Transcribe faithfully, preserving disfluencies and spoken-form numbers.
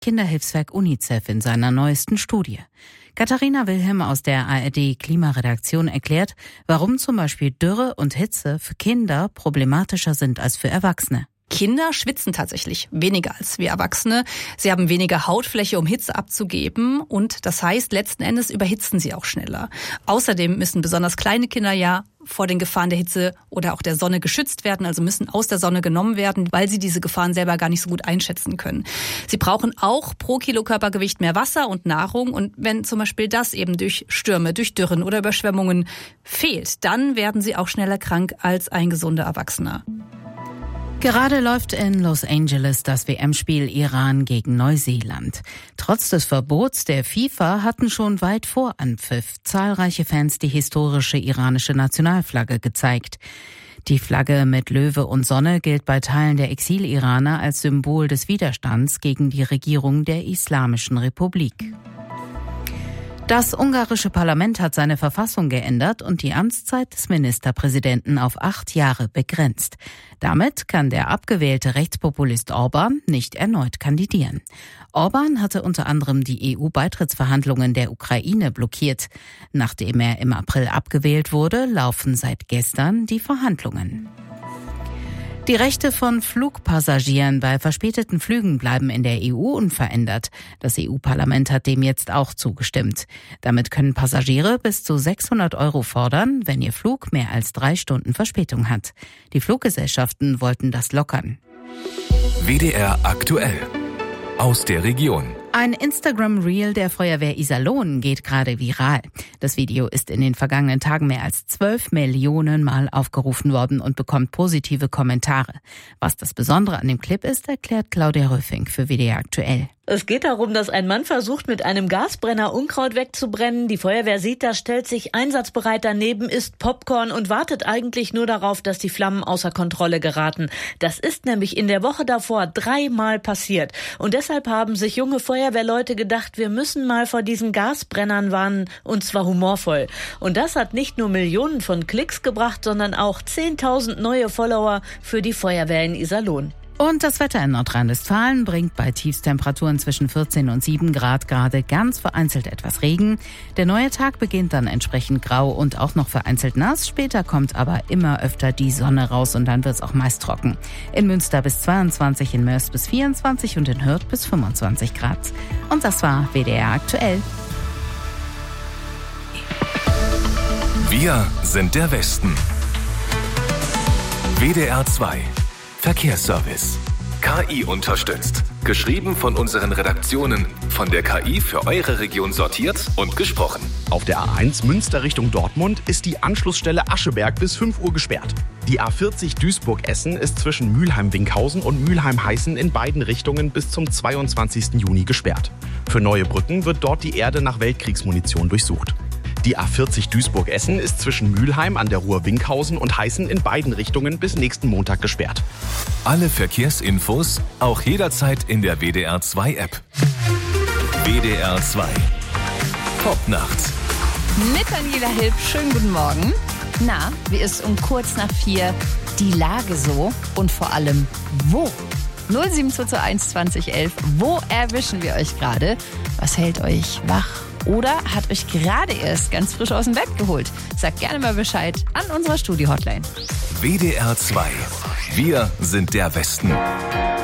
Kinderhilfswerk UNICEF in seiner neuesten Studie. Katharina Wilhelm aus der A R D-Klimaredaktion erklärt, warum zum Beispiel Dürre und Hitze für Kinder problematischer sind als für Erwachsene. Kinder schwitzen tatsächlich weniger als wir Erwachsene. Sie haben weniger Hautfläche, um Hitze abzugeben, und das heißt, letzten Endes überhitzen sie auch schneller. Außerdem müssen besonders kleine Kinder ja vor den Gefahren der Hitze oder auch der Sonne geschützt werden, also müssen aus der Sonne genommen werden, weil sie diese Gefahren selber gar nicht so gut einschätzen können. Sie brauchen auch pro Kilo Körpergewicht mehr Wasser und Nahrung, und wenn zum Beispiel das eben durch Stürme, durch Dürren oder Überschwemmungen fehlt, dann werden sie auch schneller krank als ein gesunder Erwachsener. Gerade läuft in Los Angeles das W M-Spiel Iran gegen Neuseeland. Trotz des Verbots der FIFA hatten schon weit vor Anpfiff zahlreiche Fans die historische iranische Nationalflagge gezeigt. Die Flagge mit Löwe und Sonne gilt bei Teilen der Exil-Iraner als Symbol des Widerstands gegen die Regierung der Islamischen Republik. Das ungarische Parlament hat seine Verfassung geändert und die Amtszeit des Ministerpräsidenten auf acht Jahre begrenzt. Damit kann der abgewählte Rechtspopulist Orbán nicht erneut kandidieren. Orbán hatte unter anderem die E U-Beitrittsverhandlungen der Ukraine blockiert. Nachdem er im April abgewählt wurde, laufen seit gestern die Verhandlungen. Die Rechte von Flugpassagieren bei verspäteten Flügen bleiben in der E U unverändert. Das E U-Parlament hat dem jetzt auch zugestimmt. Damit können Passagiere bis zu sechshundert Euro fordern, wenn ihr Flug mehr als drei Stunden Verspätung hat. Die Fluggesellschaften wollten das lockern. W D R aktuell aus der Region. Ein Instagram-Reel der Feuerwehr Iserlohn geht gerade viral. Das Video ist in den vergangenen Tagen mehr als zwölf Millionen Mal aufgerufen worden und bekommt positive Kommentare. Was das Besondere an dem Clip ist, erklärt Claudia Röffing für W D R aktuell. Es geht darum, dass ein Mann versucht, mit einem Gasbrenner Unkraut wegzubrennen. Die Feuerwehr sieht das, stellt sich einsatzbereit daneben, isst Popcorn und wartet eigentlich nur darauf, dass die Flammen außer Kontrolle geraten. Das ist nämlich in der Woche davor dreimal passiert. Und deshalb haben sich junge Feuerwehrleute gedacht, wir müssen mal vor diesen Gasbrennern warnen, und zwar humorvoll. Und das hat nicht nur Millionen von Klicks gebracht, sondern auch zehntausend neue Follower für die Feuerwehr in Iserlohn. Und das Wetter in Nordrhein-Westfalen bringt bei Tiefstemperaturen zwischen vierzehn und sieben Grad gerade ganz vereinzelt etwas Regen. Der neue Tag beginnt dann entsprechend grau und auch noch vereinzelt nass. Später kommt aber immer öfter die Sonne raus und dann wird es auch meist trocken. In Münster bis zweiundzwanzig, in Mörs bis vierundzwanzig und in Hürth bis fünfundzwanzig Grad. Und das war W D R aktuell. Wir sind der Westen. W D R zwei Verkehrsservice. K I unterstützt. Geschrieben von unseren Redaktionen. Von der K I für eure Region sortiert und gesprochen. Auf der A eins Münster Richtung Dortmund ist die Anschlussstelle Ascheberg bis fünf Uhr gesperrt. Die A vierzig Duisburg-Essen ist zwischen Mülheim-Winkhausen und Mülheim-Heißen in beiden Richtungen bis zum zweiundzwanzigsten Juni gesperrt. Für neue Brücken wird dort die Erde nach Weltkriegsmunition durchsucht. Die A vierzig Duisburg-Essen ist zwischen Mülheim an der Ruhr-Winkhausen und Heißen in beiden Richtungen bis nächsten Montag gesperrt. Alle Verkehrsinfos auch jederzeit in der W D R zwei App. W D R zwei Popnacht. Mit Daniela Hilb, schönen guten Morgen. Na, wie ist um kurz nach vier die Lage so und vor allem wo? null sieben zwei zwei eins zwanzig elf, wo erwischen wir euch gerade? Was hält euch wach? Oder hat euch gerade erst ganz frisch aus dem Bett geholt? Sagt gerne mal Bescheid an unserer Studio-Hotline. W D R zwei. Wir sind der Westen.